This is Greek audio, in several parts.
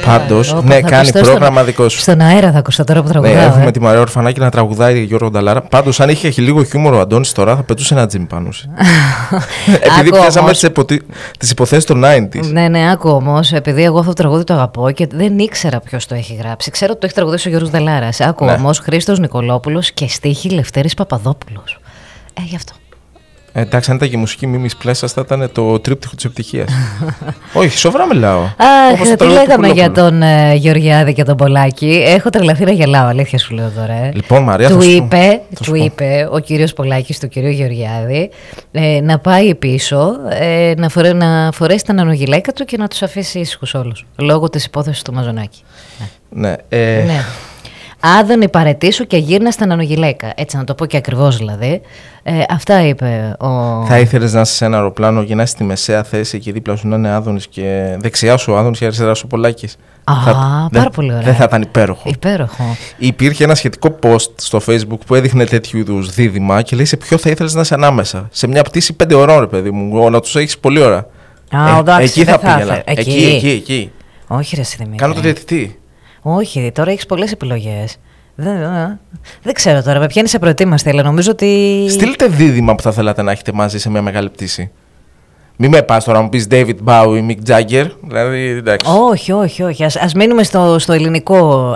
Πάντως, ναι, κάνει πρόγραμμα δικό σου. Στον αέρα θα ακούσω τώρα που τραγουδάω. Ναι, έχουμε τη Μαρία Ορφανάκη να τραγουδάει Γιώργο Νταλάρα. Πάντως, αν είχε λίγο χιούμορ ο Αντώνης τώρα, θα πετούσε ένα τζιμ πάνω σου. Επειδή πιάσαμε τις υποθέσεις των 90s. Ναι, άκου όμως, επειδή εγώ αυτό το τραγούδι το αγαπώ και δεν ήξερα ποιος το έχει γράψει. Ξέρω ότι το έχει τραγουδίσει ο Γιώργος Νταλάρας. Άκου όμως, Χρήστος Νικολόπουλος και στίχη Λευτέρης Παπαδόπουλος. Γι' αυτό. Εντάξει, αν ήταν και η μουσική Μίμης Πλέσσας θα ήταν το τρίπτυχο της επιτυχίας. Όχι, σοβαρά μιλάω. Τι λέγαμε για τον Γεωργιάδη και τον Πολάκη. Έχω τρελαθεί να γελάω, αλήθεια σου λέω τώρα. Λοιπόν, Μαρία, του είπε ο κύριος Πολάκης του κυρίου Γεωργιάδη να πάει πίσω, να φορέσει τα νανογυλαίκα του και να τους αφήσει ήσυχους όλους. Λόγω της υπόθεσης του Μαζονάκη. Ναι. Άδωνη παρετήσου και γύρνα στα νανογυλαίκα. Έτσι να το πω και ακριβώς δηλαδή. Αυτά είπε ο... Θα ήθελες να είσαι σε ένα αεροπλάνο και να είσαι στη μεσαία θέση και δίπλα σου να είναι Άδωνης και δεξιά σου ο Άδωνης και αριστερά σου ο Πολάκης. Πάρα πολύ ωραία. Δεν θα ήταν υπέροχο. Υπέροχο. Υπήρχε ένα σχετικό post στο Facebook που έδειχνε τέτοιου είδους δίδυμα και λέει σε ποιο θα ήθελες να είσαι ανάμεσα. Σε μια πτήση 5 ωρών, ρε παιδί μου, να τους έχεις πολύ ώρα. Εκεί θα πήγαινα. Εκεί. Όχι, ρε Δημήτρη. Κάνω το διαιτητή. Όχι, τώρα έχεις πολλές επιλογές. Δεν ξέρω τώρα, με πιάνει σε προετοίμαστη, αλλά νομίζω ότι. Στείλτε δίδυμα που θα θέλατε να έχετε μαζί σε μια μεγάλη πτήση. Μην με πας τώρα να μου πεις David Bowie, Mick Jagger. Δηλαδή, εντάξει. Όχι. Ας μείνουμε στο ελληνικό.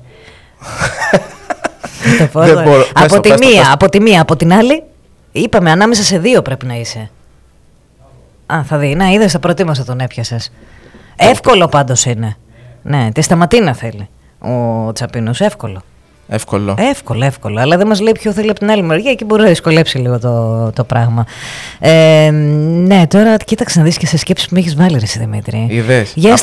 Από τη μία, από την άλλη. Είπαμε ανάμεσα σε δύο πρέπει να είσαι. Θα δει. Να, είδες, θα προετοίμασα τον έπιασες. Εύκολο πάντως είναι. Ναι, τη σταματίνα θέλει ο Τσαπίνος, εύκολο. Εύκολο, αλλά δεν μας λέει ποιο θέλει από την άλλη μεριά και μπορεί να δυσκολέψει λίγο το πράγμα. Ναι, τώρα κοίταξε να δεις και σε σκέψεις που με έχεις βάλει, ρε Δημήτρη. Είδες. Για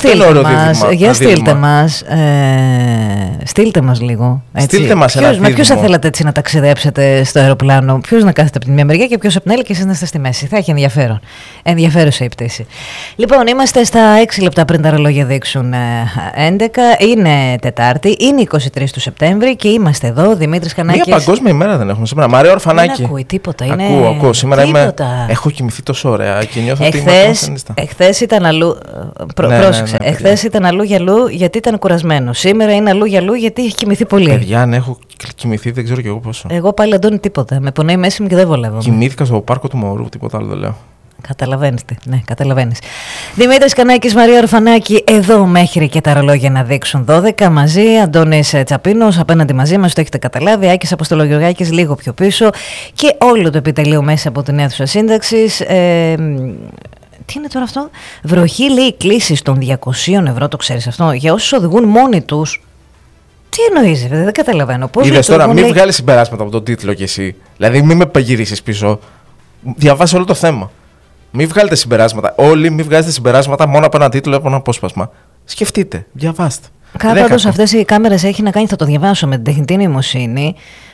στείλτε μας λίγο. Στείλτε μας ένα δίδυμο. Με ποιους θα θέλατε έτσι να ταξιδέψετε στο αεροπλάνο, ποιος να κάθεται από την μια μεριά και ποιος από την άλλη και εσείς να είστε στη μέση. Θα έχει ενδιαφέρον. Ενδιαφέρουσα η πτήση. Λοιπόν, είμαστε στα 6 λεπτά πριν τα ρολόγια δείξουν 11. Είναι Τετάρτη, είναι 23 του Σεπτέμβρη και είμαστε εδώ, Δημήτρης Κανάκης. Μια παγκόσμια ημέρα δεν έχουμε σήμερα. Μαρία Ορφανάκη. Δεν ακούει τίποτα. Ακούω. Σήμερα έχω κοιμηθεί τόσο ωραία και νιώθω ότι είμαι εχθές ήταν αλλού. Πρόσεξε. Εχθές ήταν αλλού για αλλού γιατί ήταν κουρασμένο. Σήμερα είναι αλλού για αλλού γιατί έχει κοιμηθεί πολύ. Παιδιά, αν έχω κοιμηθεί δεν ξέρω κι εγώ πόσο. Εγώ πάλι, Αντώνη, τίποτα. Με πονάει η μέση μου και δεν βολεύομαι. Κοιμήθηκα στο πάρκο του Μωρού, τίποτα άλλο δεν λέω. Καταλαβαίνεις τι. Ναι, καταλαβαίνεις. Δημήτρης Κανάκης, Μαρία Ορφανάκη, εδώ μέχρι και τα ρολόγια να δείξουν 12 μαζί. Αντώνης Τσαπίνος απέναντι μαζί μας, το έχετε καταλάβει. Άκης Αποστολογιοργάκης λίγο πιο πίσω. Και όλο το επιτελείο μέσα από την αίθουσα σύνταξης. Τι είναι τώρα αυτό? Βροχή, λέει, κλήσεις των 200 ευρώ, το ξέρεις αυτό, για όσους οδηγούν μόνοι τους. Τι εννοείς, δεν καταλαβαίνω. Πώς είδες τώρα, μην βγάλεις συμπεράσματα από τον τίτλο κι εσύ. Δηλαδή, μην με παγυρίσεις πίσω. Διαβάσεις όλο το θέμα. Μην βγάλετε συμπεράσματα. Όλοι μην βγάζετε συμπεράσματα μόνο από ένα τίτλο ή από ένα απόσπασμα. Σκεφτείτε, διαβάστε. Πάντως αυτές οι κάμερες έχει να κάνει, θα το διαβάσω με την τεχνητή νοημοσύνη.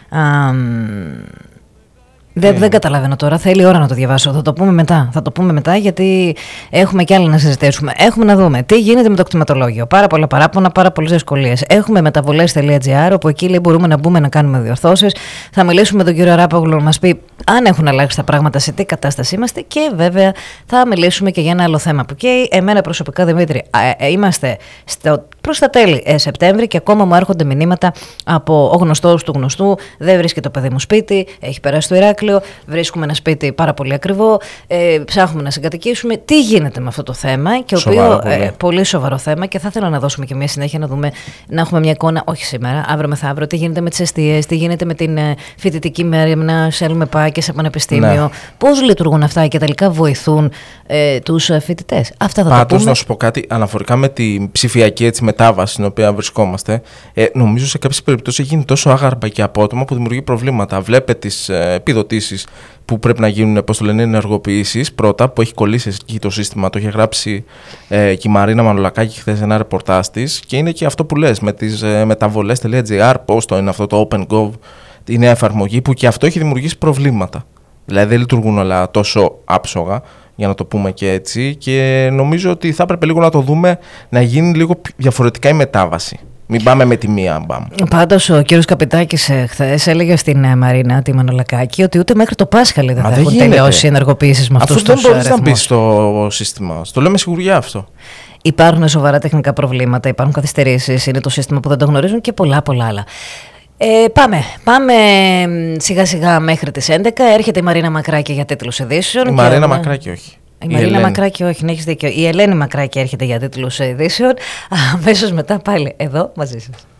Δεν καταλαβαίνω τώρα, θέλει ώρα να το διαβάσω. Θα το πούμε μετά γιατί έχουμε κι άλλα να συζητήσουμε. Έχουμε να δούμε τι γίνεται με το κτηματολόγιο. Πάρα πολλά παράπονα, πάρα πολλές δυσκολίες. Έχουμε μεταβολές.gr, όπου εκεί λέει μπορούμε να μπούμε να κάνουμε διορθώσεις. Θα μιλήσουμε με τον κύριο Ράπογλου να μας πει αν έχουν αλλάξει τα πράγματα, σε τι κατάσταση είμαστε. Και βέβαια θα μιλήσουμε και για ένα άλλο θέμα που καίει εμένα προσωπικά, Δημήτρη. Είμαστε προς τα τέλη Σεπτέμβρη και ακόμα μου έρχονται μηνύματα από ο γνωστός του γνωστού. Δεν βρίσκεται το παιδί μου σπίτι, έχει περάσει το Ηράκλειο, βρίσκουμε ένα σπίτι πάρα πολύ ακριβό, ψάχνουμε να συγκατοικήσουμε. Τι γίνεται με αυτό το θέμα, και πολύ σοβαρό θέμα, και θα ήθελα να δώσουμε και μια συνέχεια να δούμε, να έχουμε μια εικόνα, όχι σήμερα, αύριο μεθαύριο, τι γίνεται με τις εστίες, τι γίνεται με την φοιτητική μέρημνα σε ΕΛΜΕΠΑ και σε πανεπιστήμιο, ναι. Πώς λειτουργούν αυτά και τελικά βοηθούν τους φοιτητές. Αυτά θα τα πούμε. Να σου πω κάτι αναφορικά με τη ψηφιακή μετάβαση στην οποία βρισκόμαστε. Νομίζω σε κάποιες περιπτώσεις έχει γίνει τόσο άγαρμα και απότομα που δημιουργεί προβλήματα. Βλέπετε τις επιδοτήσεις που πρέπει να γίνουν, πώς το λένε, ενεργοποιήσεις πρώτα, που έχει κολλήσει εκεί το σύστημα. Το είχε γράψει και η Μαρίνα Μανολακάκη χθες ένα ρεπορτάζ της, και είναι και αυτό που λες με τις μεταβολές.gr, πώς το είναι αυτό το OpenGov, η νέα εφαρμογή, που και αυτό έχει δημιουργήσει προβλήματα. Δηλαδή δεν λειτουργούν όλα τόσο άψογα, για να το πούμε και έτσι, και νομίζω ότι θα έπρεπε λίγο να το δούμε, να γίνει λίγο διαφορετικά η μετάβαση. Μην πάμε με τη μία μπαμ. Πάντως ο κύριος Καπιτάκης χθες έλεγε στην Μαρίνα τη Μανολακάκη ότι ούτε μέχρι το Πάσχα δεν θα έχουν τελειώσει οι ενεργοποιήσεις με αυτούς τους αριθμούς. Αυτό δεν μπορείς να μπεις στο σύστημα. Στο λέω με σιγουριά αυτό. Υπάρχουν σοβαρά τεχνικά προβλήματα, υπάρχουν καθυστερήσεις, είναι το σύστημα που δεν το γνωρίζουν και πολλά άλλα. Πάμε σιγά σιγά μέχρι τις 11. Έρχεται η Μαρίνα Μακράκη για τίτλους ειδήσεων. Η Μαρίνα Μακράκη όχι. Η Μαρίνα Μακράκη όχι, έχεις δίκιο. Η Ελένη Μακράκη έρχεται για τίτλους ειδήσεων. Αμέσως μετά πάλι εδώ μαζί σας.